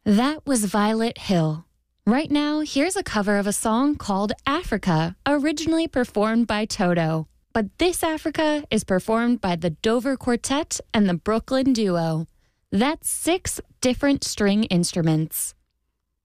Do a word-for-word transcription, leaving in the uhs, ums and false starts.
That was Violet Hill. Right now, here's a cover of a song called Africa, originally performed by Toto. But this Africa is performed by the Dover Quartet and the Brooklyn Duo. That's six different string instruments.